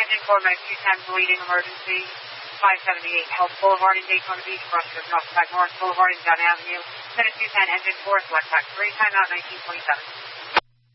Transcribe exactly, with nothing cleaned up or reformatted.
Engine four, minute two ten, bleeding emergency. five seventy-eight, Health Boulevard in Daytona Beach, Brushwood, North North Boulevard in Dunn Avenue. Minute two ten, Engine four, select tax three, timeout nineteen twenty-seven.